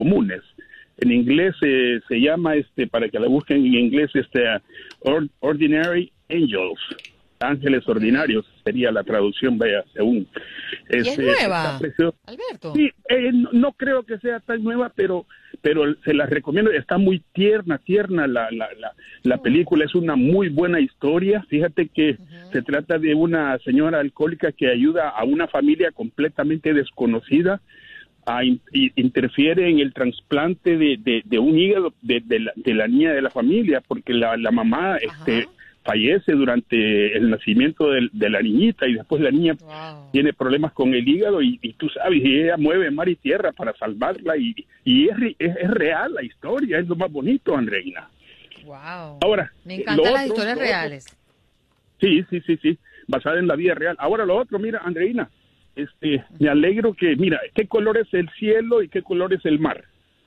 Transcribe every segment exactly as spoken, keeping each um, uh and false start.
comunes. En inglés eh, se llama, este, para que la busquen en inglés, este, or, Ordinary Angels, ángeles ordinarios, sería la traducción, vaya, según. Este, ¿Y es nueva, Alberto? Sí, eh, no, no creo que sea tan nueva, pero pero se la recomiendo, está muy tierna, tierna la la, la, la oh. película, es una muy buena historia. Fíjate que uh-huh. se trata de una señora alcohólica que ayuda a una familia completamente desconocida, a in, interfiere en el trasplante de, de, de un hígado de, de, la, de la niña de la familia, porque la, la mamá uh-huh. este fallece durante el nacimiento de, de la niñita y después la niña wow. tiene problemas con el hígado y, y tú sabes, y ella mueve mar y tierra para salvarla y, y es, es, es real la historia, es lo más bonito, Andreina. Wow. Ahora, me encantan las historias reales. Otro, sí, sí, sí, sí, basada en la vida real. Ahora lo otro, mira, Andreina, este, me alegro que, mira, ¿qué color es el cielo y qué color es el mar?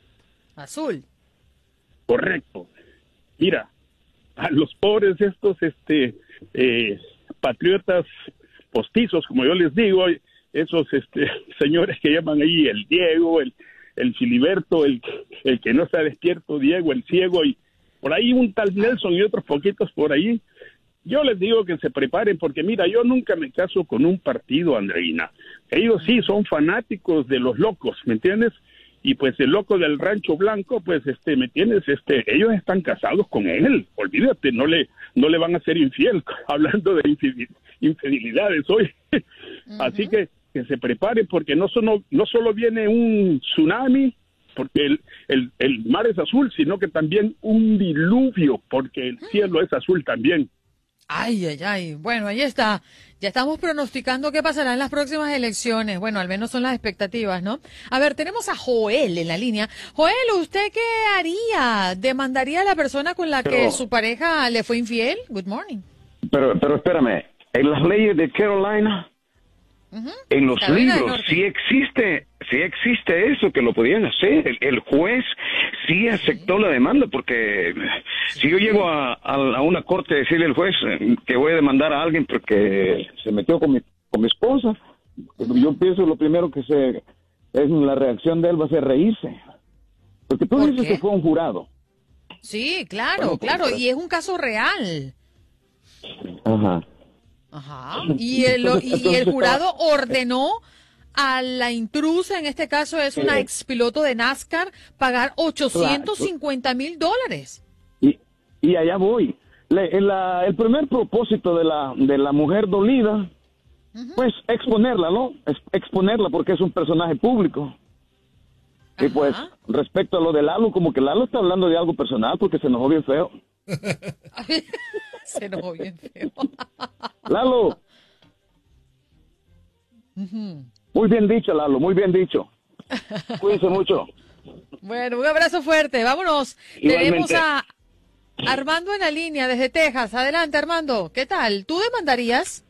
Azul. Correcto. Mira, a los pobres estos este eh, patriotas postizos, como yo les digo, esos este señores que llaman ahí el Diego, el, el Filiberto, el, el que no está despierto, Diego, el ciego, y por ahí un tal Nelson y otros poquitos por ahí. Yo les digo que se preparen, porque mira, yo nunca me caso con un partido, Andreina. Ellos sí son fanáticos de los locos, ¿me entiendes? Y pues el loco del Rancho Blanco, pues este, ¿me entiendes? Este, ellos están casados con él, olvídate, no le, no le van a ser infiel, hablando de infidelidades hoy. Uh-huh. Así que que se preparen, porque no solo, no solo viene un tsunami, porque el, el, el mar es azul, sino que también un diluvio, porque el cielo es azul también. Ay, ay, ay. Bueno, ahí está. Ya estamos pronosticando qué pasará en las próximas elecciones. Bueno, al menos son las expectativas, ¿no? A ver, tenemos a Joel en la línea. Joel, ¿usted qué haría? ¿Demandaría a la persona con la pero, que su pareja le fue infiel? Good morning. Pero, pero espérame. En las leyes de Carolina, uh-huh. en los Carolina libros, sí existe, sí existe eso, que lo podían hacer. El, el juez sí aceptó la demanda, porque si yo llego a, a, a una corte a decirle al juez que voy a demandar a alguien porque se metió con mi, con mi esposa, yo pienso lo primero que se es la reacción de él va a ser reírse. Porque tú ¿Por dices qué? que fue un jurado. Sí, claro, Bueno, claro, pues, y es un caso real. Ajá. Ajá. Y el, y el jurado ordenó a la intrusa, en este caso es una expiloto de NASCAR, pagar ochocientos cincuenta mil dólares. Y, y allá voy. Le, la, el primer propósito de la, de la mujer dolida, uh-huh. pues exponerla, ¿no? Ex, exponerla porque es un personaje público. Ajá. Y pues, respecto a lo de Lalo, como que Lalo está hablando de algo personal porque se enojó bien feo. Se enojó bien feo. Lalo. Uh-huh. Muy bien dicho, Lalo, muy bien dicho. Cuídense mucho. Bueno, un abrazo fuerte. Vámonos. Igualmente. Tenemos a Armando en la línea desde Texas. Adelante, Armando. ¿Qué tal? ¿Tú demandarías?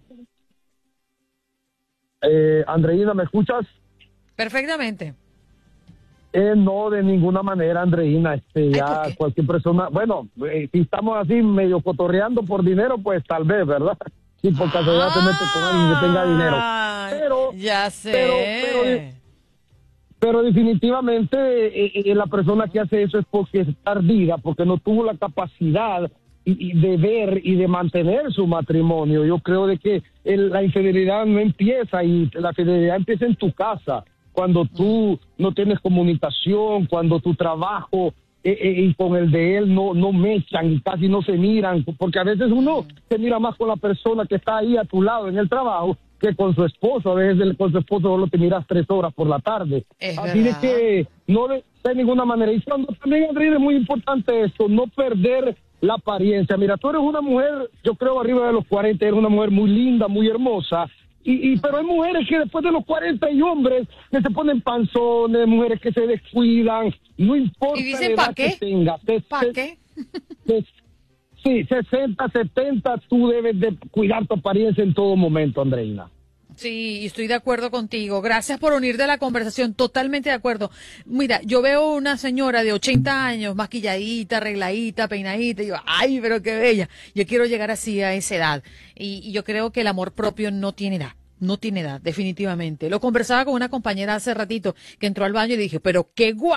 Eh, Andreina, ¿me escuchas? Perfectamente. Eh, no, de ninguna manera, Andreina. Este, ya cualquier persona, bueno, eh, si estamos así medio cotorreando por dinero, pues tal vez, ¿verdad? Sí, por casualidad te metes con alguien que tenga dinero. Pero, ya sé. Pero, pero, pero definitivamente eh, eh, la persona que hace eso es porque es tardía, porque no tuvo la capacidad y, y de ver y de mantener su matrimonio. Yo creo de que el, la infidelidad no empieza, y la fidelidad empieza en tu casa, cuando tú no tienes comunicación, cuando tu trabajo eh, eh, y con el de él no, no mechan y casi no se miran, porque a veces uno se mira más con la persona que está ahí a tu lado en el trabajo que con su esposo. A veces con su esposo solo te miras tres horas por la tarde. Es Así verdad. de que no de, de ninguna manera. Y cuando también, Andrés, es muy importante esto, no perder la apariencia. Mira, tú eres una mujer, yo creo arriba de los cuarenta, eres una mujer muy linda, muy hermosa. Y, y pero hay mujeres que después de los cuarenta hay hombres que se ponen panzones, mujeres que se descuidan, no importa ¿Y dicen la edad pa' qué? que tengas. ¿Para qué? Sí, sesenta, setenta, tú debes de cuidar tu apariencia en todo momento, Andreina. Sí, estoy de acuerdo contigo. Gracias por unirte a la conversación, totalmente de acuerdo. Mira, yo veo una señora de ochenta años, maquilladita, arregladita, peinadita, y yo, ay, pero qué bella. Yo quiero llegar así a esa edad. Y, y yo creo que el amor propio no tiene edad. no tiene edad, definitivamente. Lo conversaba con una compañera hace ratito que entró al baño y dije, pero qué guay.